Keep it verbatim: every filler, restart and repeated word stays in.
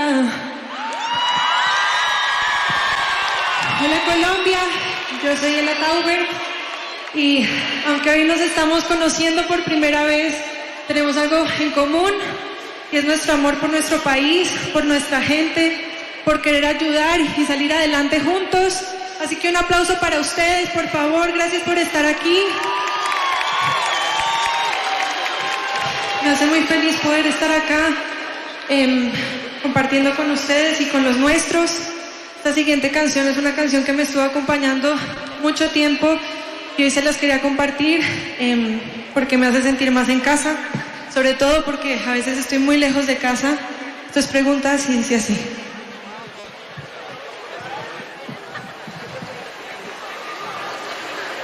Hola Colombia, yo soy Ela Taubert y aunque hoy nos estamos conociendo por primera vez, tenemos algo en común y es nuestro amor por nuestro país, por nuestra gente, por querer ayudar y salir adelante juntos. Así que un aplauso para ustedes, por favor, gracias por estar aquí. Me hace muy feliz poder estar acá eh, compartiendo con ustedes y con los nuestros. Esta siguiente canción es una canción que me estuvo acompañando mucho tiempo y hoy se las quería compartir eh, porque me hace sentir más en casa, sobre todo porque a veces estoy muy lejos de casa. Entonces preguntas y dice así.